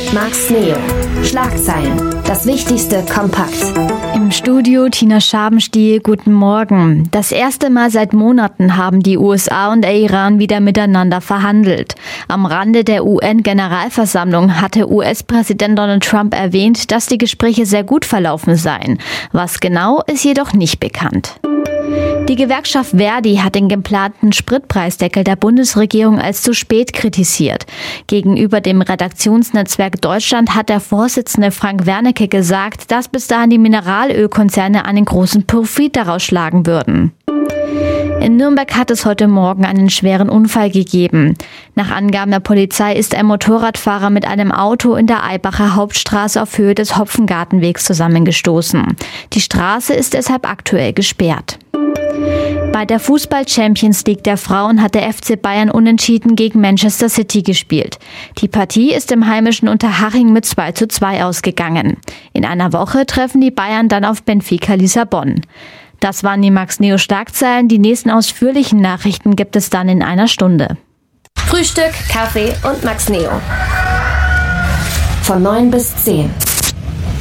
und Max Neo. Schlagzeilen. Das Wichtigste kompakt. Im Studio Tina Schabenstiel, guten Morgen. Das erste Mal seit Monaten haben die USA und der Iran wieder miteinander verhandelt. Am Rande der UN-Generalversammlung hatte US-Präsident Donald Trump erwähnt, dass die Gespräche sehr gut verlaufen seien. Was genau, ist jedoch nicht bekannt. Die Gewerkschaft Verdi hat den geplanten Spritpreisdeckel der Bundesregierung als zu spät kritisiert. Gegenüber dem Redaktionsnetzwerk Deutschland hat der Vorsitzende Frank Wernicke gesagt, dass bis dahin die Mineralölkonzerne einen großen Profit daraus schlagen würden. In Nürnberg hat es heute Morgen einen schweren Unfall gegeben. Nach Angaben der Polizei ist ein Motorradfahrer mit einem Auto in der Aibacher Hauptstraße auf Höhe des Hopfengartenwegs zusammengestoßen. Die Straße ist deshalb aktuell gesperrt. Bei der Fußball-Champions League der Frauen hat der FC Bayern unentschieden gegen Manchester City gespielt. Die Partie ist im heimischen Unterhaching mit 2:2 ausgegangen. In einer Woche treffen die Bayern dann auf Benfica Lissabon. Das waren die Max Neo Schlagzeilen. Die nächsten ausführlichen Nachrichten gibt es dann in einer Stunde. Frühstück, Kaffee und Max Neo. Von 9 bis 10.